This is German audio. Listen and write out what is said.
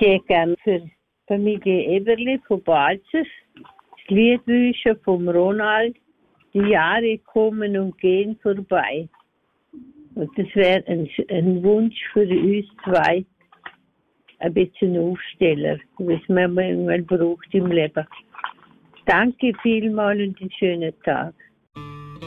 gehe gern für Familie Eberle von Balzers. Das Lied wünschen vom Ronald. Die Jahre kommen und gehen vorbei. Und das wäre ein Wunsch für uns zwei. Ein bisschen Aufsteller, was man manchmal braucht im Leben. Danke vielmals und einen schönen Tag.